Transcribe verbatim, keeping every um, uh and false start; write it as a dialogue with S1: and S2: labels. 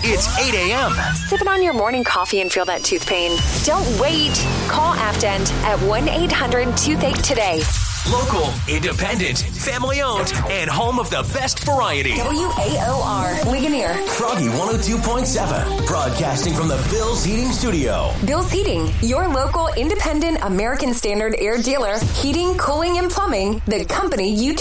S1: It's eight a.m.
S2: Sipping on your morning coffee and feel that tooth pain? Don't wait. Call Aftend at one eight hundred toothache today.
S1: Local, independent, family-owned, and home of the best variety.
S2: W A O R, Ligonier.
S3: Froggy one oh two point seven, broadcasting from the Bill's Heating Studio.
S2: Bill's Heating, your local independent American Standard air dealer. Heating, cooling, and plumbing. The company you